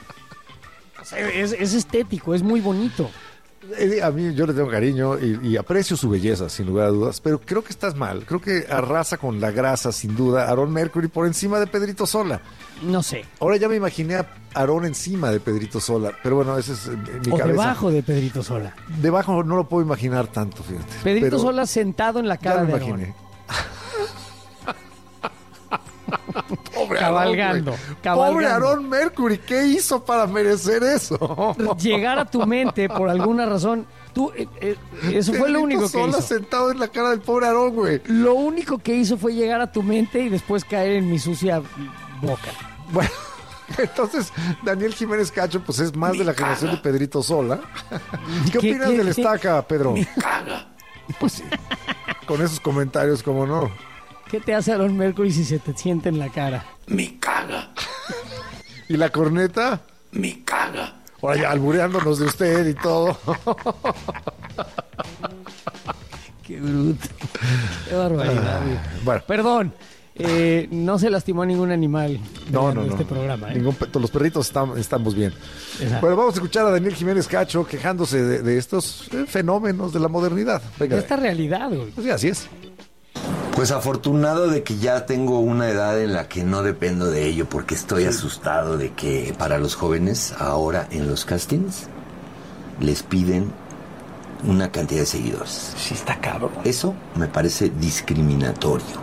O sea, es estético, es muy bonito. A mí yo le tengo cariño y aprecio su belleza, sin lugar a dudas, pero creo que estás mal. Creo que arrasa con la grasa, sin duda, Aaron Mercury por encima de Pedrito Sola. No sé. Ahora ya me imaginé a Aaron encima de Pedrito Sola, pero bueno, ese es mi O cabeza. debajo de Pedrito Sola. Debajo no lo puedo imaginar tanto, fíjate. Pedrito pero Sola sentado en la cara ya me de imaginé. Aaron. Pobre Cabalgando. Pobre Aaron Mercury, ¿qué hizo para merecer eso? Llegar a tu mente por alguna razón. Eso fue lo único que Sola hizo. sentado en la cara del pobre Aaron, güey. Lo único que hizo fue llegar a tu mente y después caer en mi sucia boca. Bueno, entonces Daniel Jiménez Cacho, pues es más de la generación de Pedrito Sola. ¿Qué opinas del Estaca, Pedro? Pues sí, con esos comentarios, como no. ¿Qué te hace Aaron Mercury si se te siente en la cara? Me caga. ¿Y la corneta? Me caga. Ahora ya albureándonos de usted y todo. Qué bruto. Qué barbaridad. Bueno. Perdón. No se lastimó a ningún animal No. este programa. Los perritos estamos bien. Exacto. Bueno, vamos a escuchar a Daniel Jiménez Cacho quejándose de estos fenómenos de la modernidad. Venga. Esta realidad, güey. Pues sí, así es. Pues afortunado de que ya tengo una edad en la que no dependo de ello, porque estoy asustado de que para los jóvenes ahora en los castings les piden una cantidad de seguidores. Sí, está cabrón. Eso me parece discriminatorio.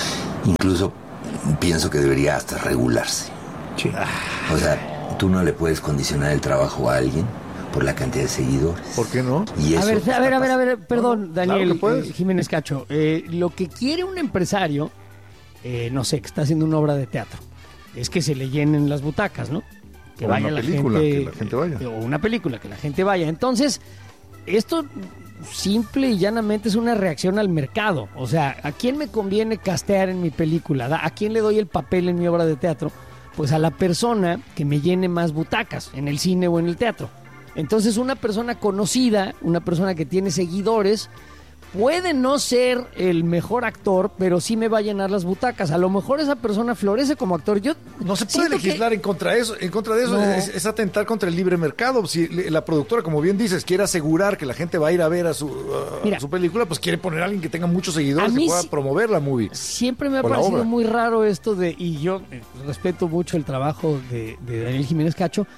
Incluso pienso que debería hasta regularse. Sí. O sea, tú no le puedes condicionar el trabajo a alguien por la cantidad de seguidores. ¿Por qué no? Y eso A ver, perdón, Daniel claro que Jiménez Cacho. Lo que quiere un empresario, no sé, que está haciendo una obra de teatro, es que se le llenen las butacas, ¿no? Que O vaya una la película, gente, que la gente vaya. O una película, que la gente vaya. Entonces, esto simple y llanamente es una reacción al mercado. O sea, ¿a quién me conviene castear en mi película? ¿A quién le doy el papel en mi obra de teatro? Pues a la persona que me llene más butacas, en el cine o en el teatro. Entonces, una persona conocida, una persona que tiene seguidores, puede no ser el mejor actor, pero sí me va a llenar las butacas. A lo mejor esa persona florece como actor. Yo no se puede legislar en contra de eso. No. Es atentar contra el libre mercado. Si la productora, como bien dices, quiere asegurar que la gente va a ir a ver a su película, pues quiere poner a alguien que tenga muchos seguidores que pueda promover la movie. Siempre me ha parecido muy raro esto y yo respeto mucho el trabajo de Daniel Jiménez Cacho,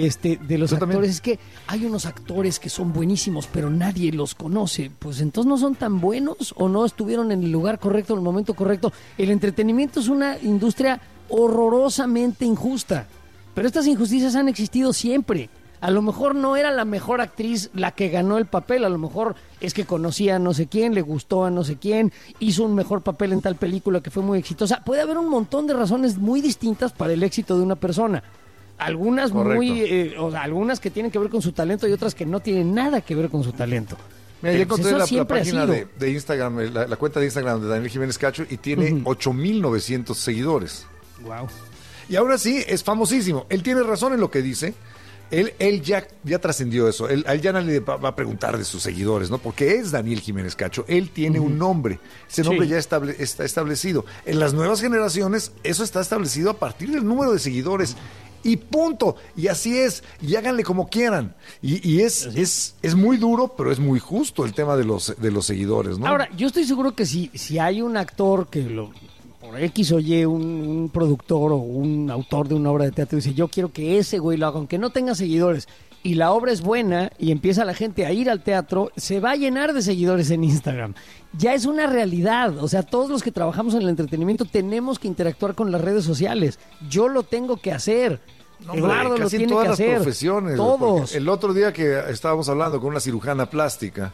de los actores. Es que hay unos actores que son buenísimos, pero nadie los conoce. Pues entonces no son tan buenos o no estuvieron en el lugar correcto, en el momento correcto. El entretenimiento es una industria horrorosamente injusta, pero estas injusticias han existido siempre. A lo mejor no era la mejor actriz la que ganó el papel, a lo mejor es que conocía a no sé quién, le gustó a no sé quién, hizo un mejor papel en tal película que fue muy exitosa. Puede haber un montón de razones muy distintas para el éxito de una persona. Algunas algunas que tienen que ver con su talento y otras que no tienen nada que ver con su talento. Mira, yo encontré la página de Instagram, la cuenta de Instagram de Daniel Jiménez Cacho y tiene 8,900 seguidores. Wow. Y ahora sí, es famosísimo. Él tiene razón en lo que dice. Él ya trascendió eso. Él ya nadie va a preguntar de sus seguidores, ¿no? Porque es Daniel Jiménez Cacho. Él tiene un nombre. Ese nombre ya está establecido. En las nuevas generaciones, eso está establecido a partir del número de seguidores. Y punto. Y así es. Y háganle como quieran. Y es muy duro, pero es muy justo el tema de los seguidores, ¿no? Ahora, yo estoy seguro que si hay un actor que por X o Y, un productor o un autor de una obra de teatro dice, yo quiero que ese güey lo haga, aunque no tenga seguidores, y la obra es buena y empieza la gente a ir al teatro, se va a llenar de seguidores en Instagram. Ya es una realidad. O sea, todos los que trabajamos en el entretenimiento tenemos que interactuar con las redes sociales. Yo lo tengo que hacer. No, Eduardo lo tiene que hacer. Profesiones, todos. El otro día que estábamos hablando con una cirujana plástica,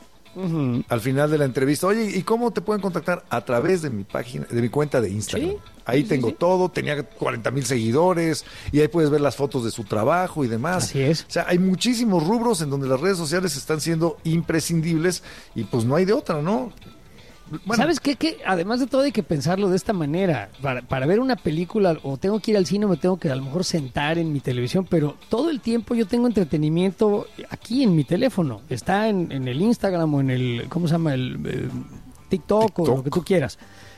al final de la entrevista, oye, ¿y cómo te pueden contactar? A través de mi página, de mi cuenta de Instagram. ¿Sí? Ahí tengo todo, tenía 40,000 seguidores y ahí puedes ver las fotos de su trabajo y demás. Así es. O sea, hay muchísimos rubros en donde las redes sociales están siendo imprescindibles y pues no hay de otra, ¿no? Bueno. ¿Sabes qué? Que además de todo hay que pensarlo de esta manera. Para ver una película o tengo que ir al cine o me tengo que a lo mejor sentar en mi televisión, pero todo el tiempo yo tengo entretenimiento aquí en mi teléfono. Está en el Instagram o en el, ¿cómo se llama? El TikTok o lo que tú quieras.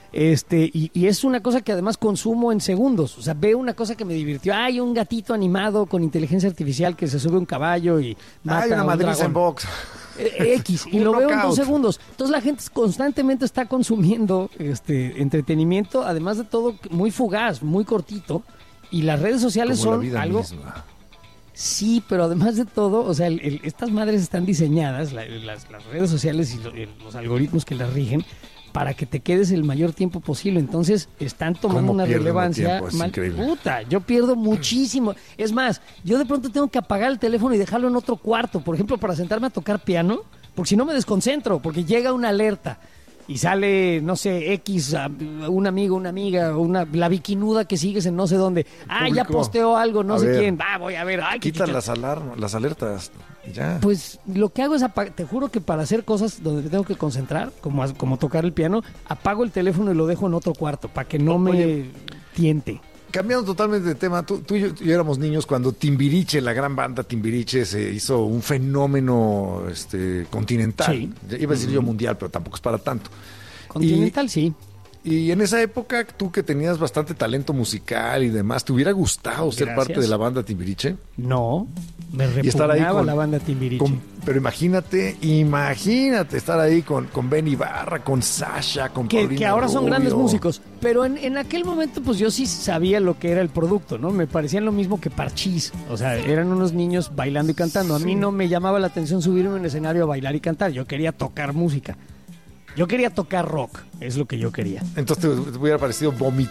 Y es una cosa que además consumo en segundos. O sea, veo una cosa que me divirtió. Hay un gatito animado con inteligencia artificial que se sube a un caballo y mata una a un madriz dragón. en box. X, y lo veo en 2 segundos. Entonces la gente constantemente está consumiendo entretenimiento, además de todo muy fugaz, muy cortito, y las redes sociales como son la vida algo misma. Sí, pero además de todo, o sea, estas madres están diseñadas, las redes sociales y los algoritmos que las rigen, para que te quedes el mayor tiempo posible. Entonces están tomando una relevancia puta. Yo pierdo muchísimo. Es más, yo de pronto tengo que apagar el teléfono y dejarlo en otro cuarto, por ejemplo, para sentarme a tocar piano, porque si no me desconcentro, porque llega una alerta y sale, no sé, X, un amigo, una amiga, la bikinuda que sigues en no sé dónde. Ya posteó algo, no sé quién. Voy a ver. Quitan las alertas. Ya. Pues lo que hago es, te juro que para hacer cosas donde me tengo que concentrar, como tocar el piano, apago el teléfono y lo dejo en otro cuarto para que no me tiente. Cambiando totalmente de tema, tú y yo éramos niños cuando Timbiriche, la gran banda Timbiriche, se hizo un fenómeno continental. Sí. Iba a decir yo mundial, pero tampoco es para tanto. Continental, sí. Y en esa época, tú que tenías bastante talento musical y demás, ¿te hubiera gustado ser parte de la banda Timbiriche? No, me y estar ahí repugnaba la banda Timbiriche. Pero imagínate estar ahí con Ben Ibarra, con Sasha, con Paulina que ahora son Rubio. grandes músicos. Pero en aquel momento, pues yo sí sabía lo que era el producto, ¿no? Me parecían lo mismo que Parchís. O sea, eran unos niños bailando y cantando. A mí no me llamaba la atención subirme a un escenario a bailar y cantar. Yo quería tocar música. Yo quería tocar rock, es lo que yo quería. Entonces te hubiera parecido vomitar